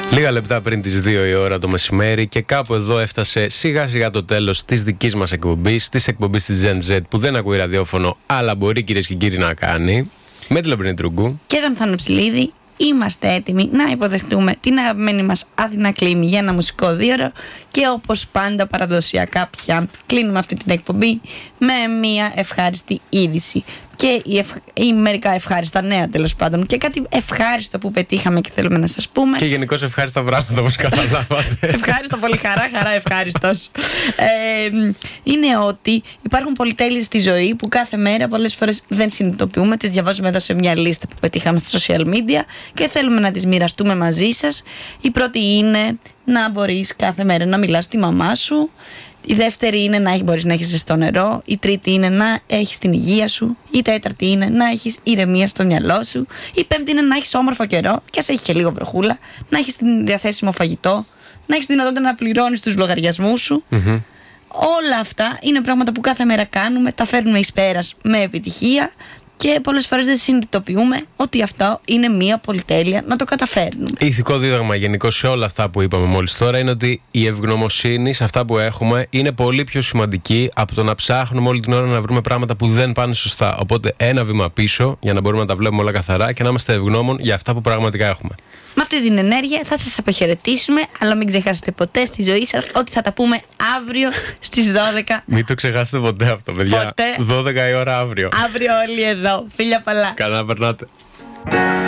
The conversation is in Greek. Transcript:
Λίγα λεπτά πριν τις 2 η ώρα το μεσημέρι και κάπου εδώ έφτασε σιγά σιγά το τέλος της δικής μας εκπομπής, της εκπομπής της Gen Z που δεν ακούει ραδιόφωνο αλλά μπορεί, κυρίες και κύριοι, να κάνει. Με τη Λαμπρινή Τρούγκου και τον Θάνο Ψηλίδη. Είμαστε έτοιμοι να υποδεχτούμε την αγαπημένη μας Αθηνά Κλίμη για ένα μουσικό 2ωρο και όπως πάντα παραδοσιακά πια κλείνουμε αυτή την εκπομπή με μια ευχάριστη είδηση και ή μερικά ευχάριστα νέα, τέλος πάντων, και κάτι ευχάριστο που πετύχαμε και θέλουμε να σας πούμε. Και γενικώς ευχάριστα πράγματα, όπως καταλάβατε. Ευχάριστο, πολύ χαρά ευχάριστος. Είναι ότι υπάρχουν πολυτέλειες στη ζωή που κάθε μέρα πολλές φορές δεν συνειδητοποιούμε. Τις διαβάζουμε εδώ σε μια λίστα που πετύχαμε στα social media και θέλουμε να τις μοιραστούμε μαζί σας. Η πρώτη είναι να μπορείς κάθε μέρα να μιλάς στη μαμά σου. Η δεύτερη είναι να μπορείς να έχεις ζεστό νερό. Η τρίτη είναι να έχεις την υγεία σου. Η τέταρτη είναι να έχεις ηρεμία στο μυαλό σου. Η πέμπτη είναι να έχεις όμορφο καιρό, και ας έχει και λίγο βροχούλα. Να έχεις διαθέσιμο φαγητό. Να έχεις δυνατότητα να πληρώνεις τους λογαριασμούς σου. Όλα αυτά είναι πράγματα που κάθε μέρα κάνουμε, τα φέρνουμε εις πέρας με επιτυχία. Και πολλές φορές δεν συνειδητοποιούμε ότι αυτό είναι μία πολυτέλεια να το καταφέρνουμε. Ηθικό δίδαγμα γενικώς σε όλα αυτά που είπαμε μόλις τώρα είναι ότι η ευγνωμοσύνη σε αυτά που έχουμε είναι πολύ πιο σημαντική από το να ψάχνουμε όλη την ώρα να βρούμε πράγματα που δεν πάνε σωστά. Οπότε ένα βήμα πίσω για να μπορούμε να τα βλέπουμε όλα καθαρά και να είμαστε ευγνώμων για αυτά που πραγματικά έχουμε. Με αυτή την ενέργεια θα σας αποχαιρετήσουμε, αλλά μην ξεχάσετε ποτέ στη ζωή σας ότι θα τα πούμε αύριο στις 12. Μην το ξεχάσετε ποτέ αυτό, παιδιά. Ποτέ. 12 η ώρα αύριο. Αύριο όλοι εδώ. Φίλια πολλά. Καλά να περνάτε.